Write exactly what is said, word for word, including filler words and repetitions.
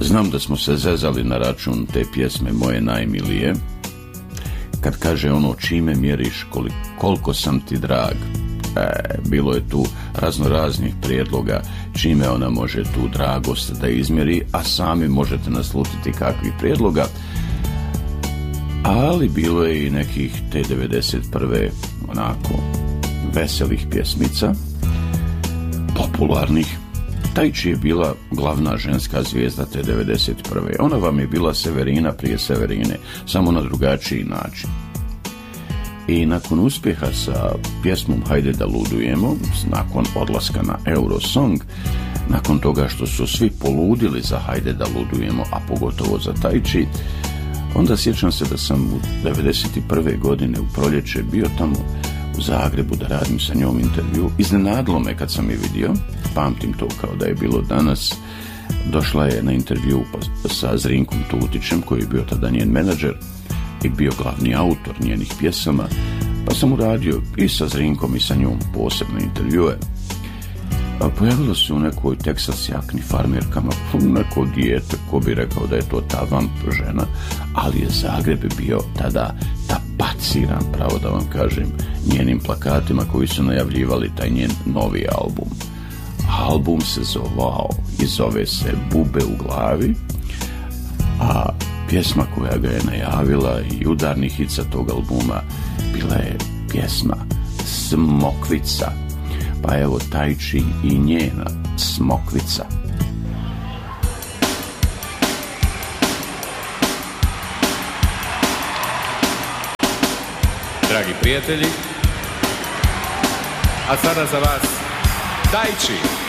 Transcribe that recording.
Znam da smo se zezali na račun te pjesme Moje najmilije, kad kaže ono čime mjeriš koliko, koliko sam ti drag. E, bilo je tu razno raznih prijedloga čime ona može tu dragost da izmjeri, a sami možete naslutiti kakvih prijedloga, ali bilo je i nekih te devedeset prve onako veselih pjesmica, popularnih. Tajči je bila glavna ženska zvijezda te devedeset prve. Ona vam je bila Severina prije Severine, samo na drugačiji način. I nakon uspjeha sa pjesmom Hajde da ludujemo, nakon odlaska na Eurosong, nakon toga što su svi poludili za Hajde da ludujemo, a pogotovo za Tajči, onda sjećam se da sam u devedeset prve godine u proljeće bio tamo u Zagrebu da radim sa njom intervju. Iznenadilo me kad sam je vidio, pamtim to kao da je bilo danas. Došla je na intervju sa Zrinkom Tutićem, koji je bio tada njen menadžer i bio glavni autor njenih pjesama, pa sam uradio i sa Zrinkom i sa njom posebne intervjue. A pojavilo se u nekoj Texas jakni farmerkama, neko dijete, ko bi rekao da je to ta vamp žena, ali je Zagreb bio tada tapaciran, pravo da vam kažem, njenim plakatima koji su najavljivali taj njen novi album. Album se zovao i zove se Bube u glavi, a pjesma koja ga je najavila i udarni hit sa tog albuma bila je pjesma Smokvica. Pa evo Tajči i njena Smokvica. Dragi prijatelji, a sada za vas Tajči.